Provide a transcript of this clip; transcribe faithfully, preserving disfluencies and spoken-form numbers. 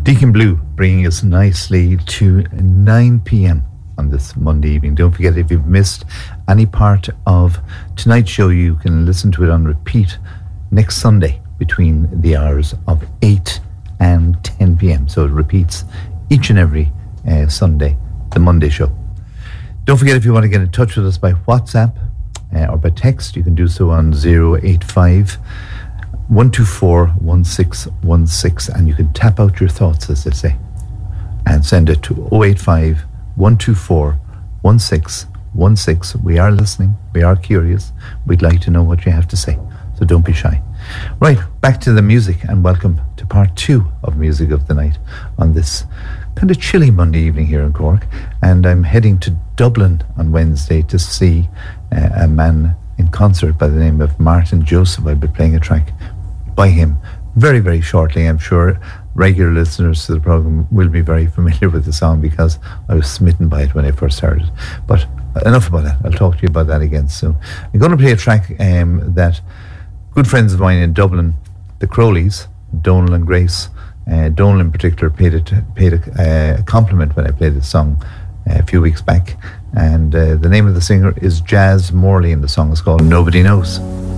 Deacon Blue bringing us nicely to nine p.m. on this Monday evening. Don't forget, if you've missed any part of tonight's show, you can listen to it on repeat next Sunday between the hours of eight and ten p.m. So it repeats each and every uh, Sunday, the Monday show. Don't forget, if you want to get in touch with us by WhatsApp uh, or by text, you can do so on zero eight five, one two four, one six one six, and you can tap out your thoughts, as they say, and send it to zero eight five, one two four, one six one six. We are listening. We are curious. We'd like to know what you have to say, so don't be shy. Right, back to the music, and welcome to part two of Music of the Night on this kind of chilly Monday evening here in Cork. And I'm heading to Dublin on Wednesday to see uh, a man in concert by the name of Martin Joseph. I'll be playing a track by him very, very shortly. I'm sure regular listeners to the program will be very familiar with the song because I was smitten by it when I first heard it. But enough about that. I'll talk to you about that again soon. I'm going to play a track um, that good friends of mine in Dublin, the Crowleys, Donal and Grace, uh, Donal in particular paid, it, paid a, a compliment when I played the song uh, a few weeks back. And uh, the name of the singer is Jazz Morley, and the song is called Nobody Knows.